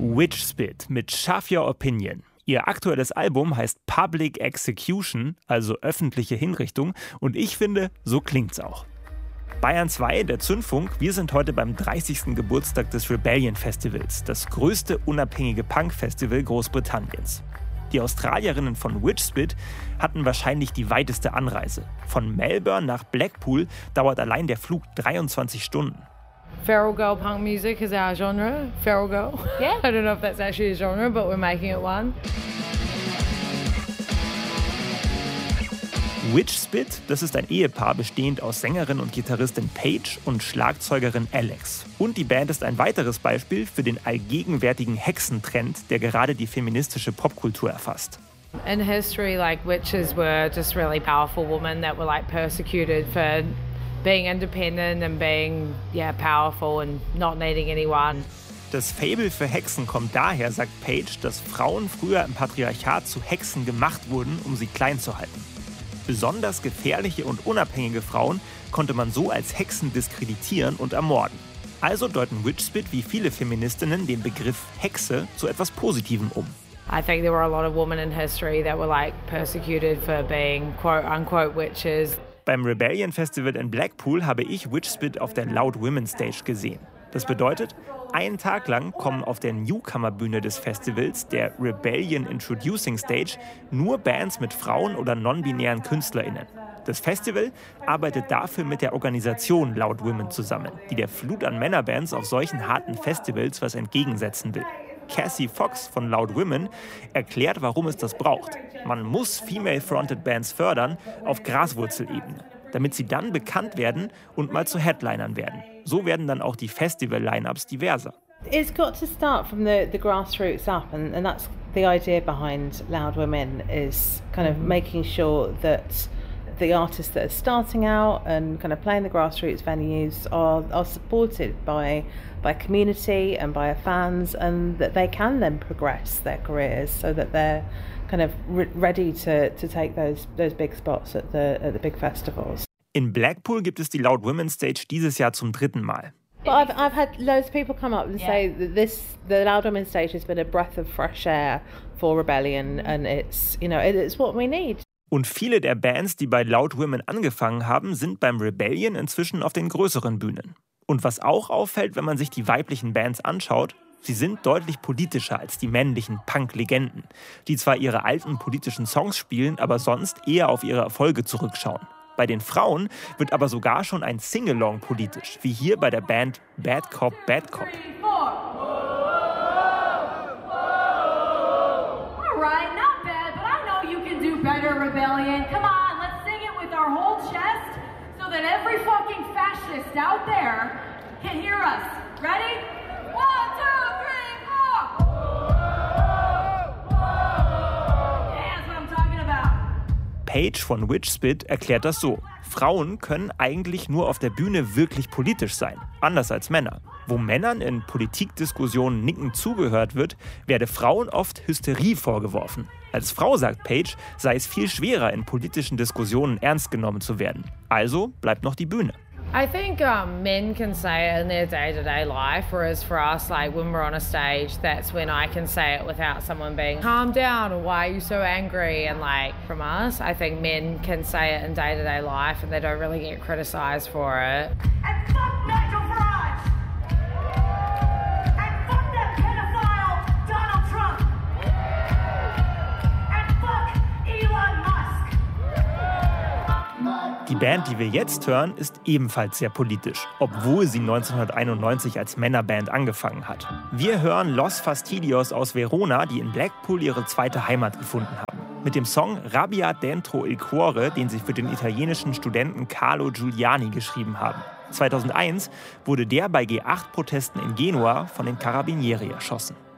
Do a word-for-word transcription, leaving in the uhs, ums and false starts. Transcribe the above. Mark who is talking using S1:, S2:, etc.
S1: Witchspit mit Shove Your Opinion. Ihr aktuelles Album heißt Public Execution, also öffentliche Hinrichtung, und ich finde, so klingt's auch. Bayern zwei, der Zündfunk, wir sind heute beim dreißigsten Geburtstag des Rebellion Festivals, das größte unabhängige Punk-Festival Großbritanniens. Die Australierinnen von Witchspit hatten wahrscheinlich die weiteste Anreise. Von Melbourne nach Blackpool dauert allein der Flug dreiundzwanzig Stunden.
S2: Feral girl punk music is our genre. Feral girl. Yeah. I don't know if that's actually a genre, but we're making it one.
S1: Witchspit, das ist ein Ehepaar bestehend aus Sängerin und Gitarristin Paige und Schlagzeugerin Alex. Und die Band ist ein weiteres Beispiel für den allgegenwärtigen Hexentrend, der gerade die feministische Popkultur erfasst.
S2: In history, like witches were just really powerful women that were like persecuted for being independent and being yeah powerful and not needing anyone.
S1: Das Faible für Hexen kommt daher, sagt Paige, dass Frauen früher im Patriarchat zu Hexen gemacht wurden, um sie klein zu halten. Besonders gefährliche und unabhängige Frauen konnte man so als Hexen diskreditieren und ermorden. Also deuten Witchspit wie viele Feministinnen den Begriff Hexe zu etwas Positivem um.
S2: I think there were a lot of women in history that were like persecuted for being quote unquote witches.
S1: Beim Rebellion Festival in Blackpool habe ich Witchspit auf der Loud Women Stage gesehen. Das bedeutet, einen Tag lang kommen auf der Newcomer-Bühne des Festivals, der Rebellion Introducing Stage, nur Bands mit Frauen oder non-binären KünstlerInnen. Das Festival arbeitet dafür mit der Organisation Loud Women zusammen, die der Flut an Männerbands auf solchen harten Festivals was entgegensetzen will. Cassie Fox von Loud Women erklärt, warum es das braucht. Man muss female-fronted Bands fördern auf Graswurzelebene, damit sie dann bekannt werden und mal zu Headlinern werden. So werden dann auch die Festival-Line-Ups diverser.
S3: It's got to start from the, the grassroots up, and, and that's the idea behind Loud Women, is kind of making sure that the artists that are starting out and kind of playing the grassroots venues are, are supported by by community and by fans, and that they can then progress their careers so that they're kind of re- ready to, to take those those big spots at the at the big festivals.
S1: In Blackpool gibt es die Loud Women Stage dieses Jahr zum dritten Mal.
S3: But I've I've had loads of people come up and yeah. say that this the Loud Women Stage has been a breath of fresh air for Rebellion, and it's you know it's what we need.
S1: Und viele der Bands, die bei Loud Women angefangen haben, sind beim Rebellion inzwischen auf den größeren Bühnen. Und was auch auffällt, wenn man sich die weiblichen Bands anschaut, sie sind deutlich politischer als die männlichen Punk-Legenden, die zwar ihre alten politischen Songs spielen, aber sonst eher auf ihre Erfolge zurückschauen. Bei den Frauen wird aber sogar schon ein Singalong politisch, wie hier bei der Band Bad Cop, Bad Cop.
S4: Better Rebellion. Come on, let's sing it with our whole chest so that every fucking fascist out there can hear us. Ready? One, two, three, four! Yeah, that's what I'm talking about.
S1: Paige von Witchspit erklärt das so. Frauen können eigentlich nur auf der Bühne wirklich politisch sein, anders als Männer. Wo Männern in Politikdiskussionen nickend zugehört wird, werde Frauen oft Hysterie vorgeworfen. Als Frau, sagt Paige, sei es viel schwerer, in politischen Diskussionen ernst genommen zu werden. Also bleibt noch die Bühne.
S2: I think um, men can say it in their day-to-day life, whereas for us, like when we're on a stage, that's when I can say it without someone being, calm down, or why are you so angry? And like from us, I think men can say it in day-to-day life and they don't really get criticized for it.
S4: And fuck Nigel Farage! And fuck that pedophile Donald Trump! And fuck Elon Musk!
S1: Die Band, die wir jetzt hören, ist ebenfalls sehr politisch, obwohl sie neunzehnhunderteinundneunzig als Männerband angefangen hat. Wir hören Los Fastidios aus Verona, die in Blackpool ihre zweite Heimat gefunden haben. Mit dem Song Rabbia dentro il cuore, den sie für den italienischen Studenten Carlo Giuliani geschrieben haben. zweitausendeins wurde der bei G acht Protesten in Genua von den Carabinieri erschossen.